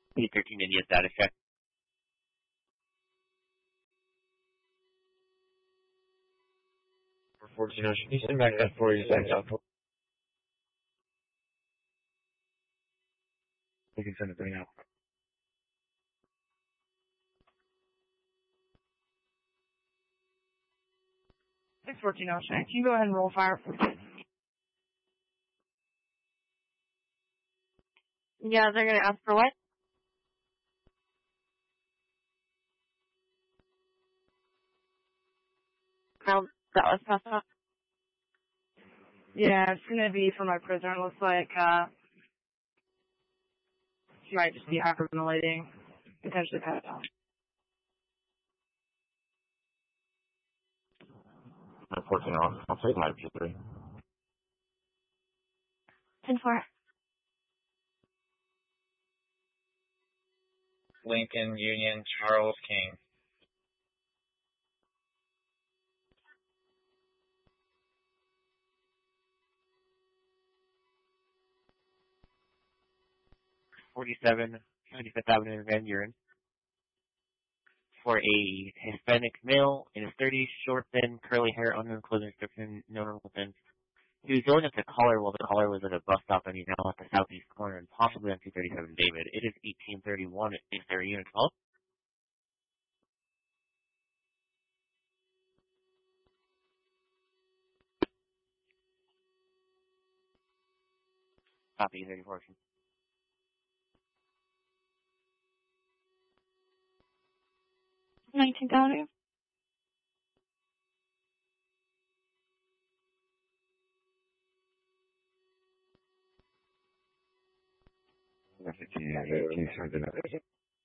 P13 India status check. 14 Ocean Eastern, back at 40 South. We can send it right now. 614 Ocean. Can you go ahead and roll fire? Yeah, they're gonna ask for what? Well, that was passed up. Yeah, it's gonna be for my prisoner. It looks like, she might just be hyperventilating, potentially passed out. 14 off. I'll take my P3. 10-4. Lincoln, Union, Charles, King. .47, 75th Avenue in Van Buren. For a Hispanic male in his 30s, short, thin, curly hair, unknown clothing description, no normal sense. He was going at the caller while the caller was at a bus stop, and he's now at the southeast corner and possibly on 237 David. It is 1831. Is there a unit 12? Copy, 34. 19th Avenue. Can you send it up?